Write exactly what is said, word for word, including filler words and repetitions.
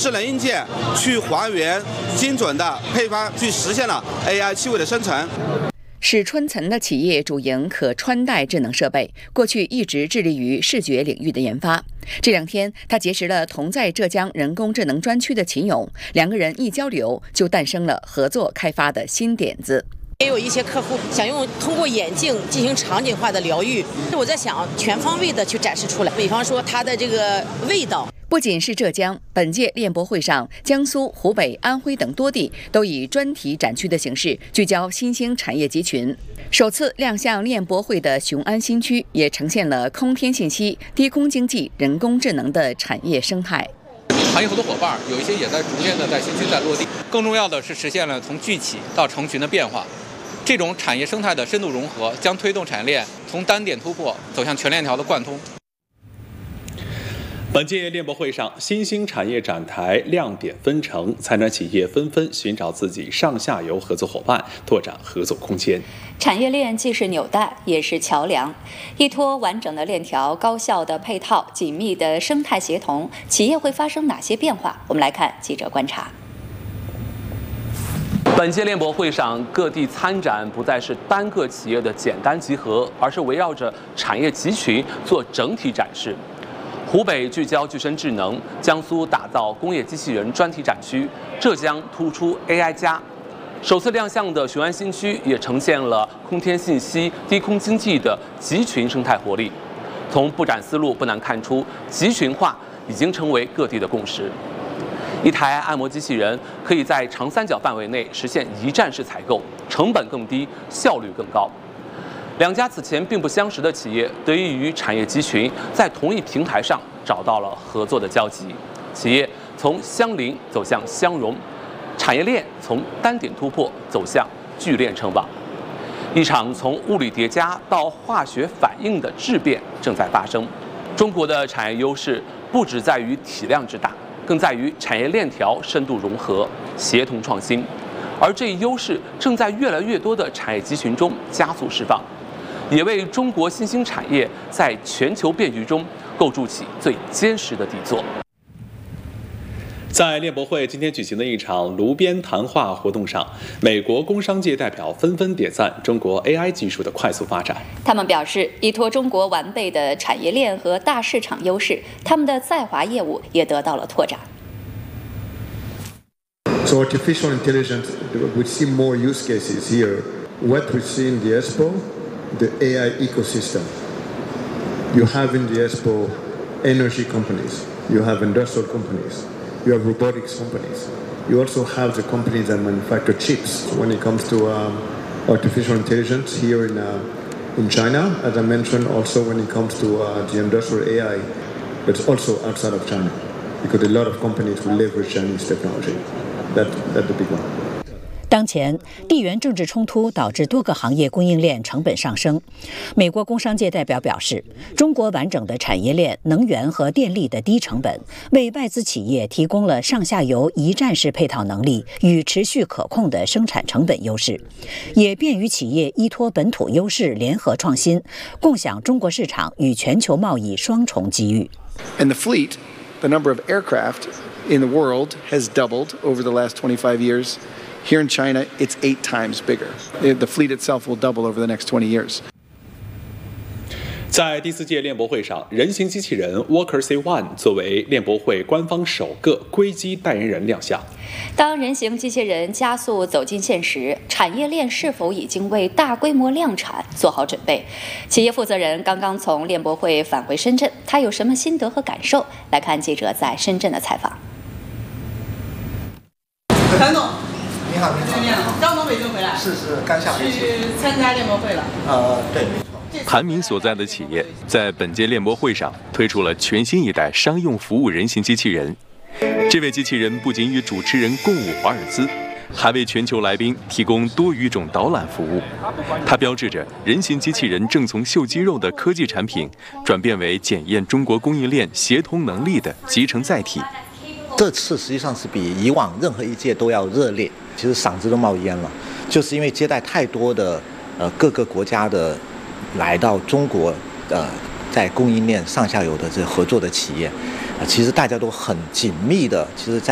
智能硬件去还原精准的配方，去实现了 A I 气味的生成。 史春岑的企业主营可穿戴智能设备，过去一直致力于视觉领域的研发。这两天，他结识了同在浙江人工智能专区的秦勇，两个人一交流，就诞生了合作开发的新点子。 也有一些客户想用通过眼镜进行场景化的疗愈，我在想全方位的去展示出来，比方说它的这个味道。 不仅是浙江，本届链博会上，江苏、湖北、安徽等多地都以专题展区的形式聚焦新兴产业集群。首次亮相链博会的雄安新区，也呈现了空天信息、低空经济、人工智能的产业生态。 行业合作伙伴有一些也在逐渐的在新区在落地，更重要的是实现了从聚起到成群的变化。这种产业生态的深度融合，将推动产业链从单点突破走向全链条的贯通。 本届链博会上，新兴产业展台亮点纷呈，参展企业纷纷寻找自己上下游合作伙伴，拓展合作空间。 产业链既是纽带，也是桥梁，依托完整的链条、高效的配套、紧密的生态协同，企业会发生哪些变化？我们来看记者观察。 本届链博会上，各地参展不再是单个企业的简单集合，而是围绕着产业集群做整体展示。湖北聚焦具身智能，江苏打造工业机器人专题展区，浙江突出 A I 加。首次亮相的雄安新区也呈现了空天信息、低空经济的集群生态活力。从布展思路不难看出，集群化已经成为各地的共识。一台按摩机器人可以在长三角范围内实现一站式采购，成本更低，效率更高。两家此前并不相识的企业，得益于产业集群，在同一平台上找到了合作的交集。企业从相邻走向相融，产业链从单点突破走向聚链称王。一场从物理叠加到化学反应的质变正在发生。中国的产业优势不只在于体量之大，更在于产业链条深度融合、协同创新。而这一优势正在越来越多的产业集群中加速释放，也为中国新兴产业在全球变局中构筑起最坚实的底座。 在链博会今天举行的一场炉边谈话活动上，美国工商界代表纷纷点赞中国 A I 技术的快速发展。 他们表示，依托中国完备的产业链和大市场优势，他们的在华业务也得到了拓展。 So artificial intelligence, we see more use cases here. What we see in the Expo, the A I ecosystem. You have in the Expo energy companies, you have industrial companies, you have robotics companies. You also have the companies that manufacture chips. When it comes to um, artificial intelligence here in uh, in China, as I mentioned, also when it comes to uh, the industrial A I, but also outside of China, because a lot of companies will leverage Chinese technology. That, that's the big one. 当前，地缘政治冲突导致多个行业供应链成本上升。美国工商界代表表示，中国完整的产业链、能源和电力的低成本，为外资企业提供了上下游一站式配套能力与持续可控的生产成本优势，也便于企业依托本土优势联合创新，共享中国市场与全球贸易双重机遇。 And the fleet, the number of aircraft in the world has doubled over the last twenty-five years. Here in China, it's eight times bigger. The fleet itself will double over the next twenty years. 在第四届链博会上，人形机器人 Walker C 一 作为链博会官方首个硅基代言人亮相。 当人形机器人加速走进现实，产业链是否已经为大规模量产做好准备？企业负责人刚刚从链博会返回深圳，他有什么心得和感受？来看记者在深圳的采访。 谭总。 你好，你好。 刚从北京回来？ 是是，刚下飞机。 去参加链博会了？ 呃，对，没错。 谭明所在的企业在本届链博会上推出了全新一代商用服务人形机器人。这位机器人不仅与主持人共舞华尔兹，还为全球来宾提供多语种导览服务。它标志着人形机器人正从秀肌肉的科技产品转变为检验中国供应链协同能力的集成载体。 这次实际上是比以往任何一届都要热烈，其实嗓子都冒烟了，就是因为接待太多的呃各个国家的来到中国呃在供应链上下游的这合作的企业，呃其实大家都很紧密的，其实在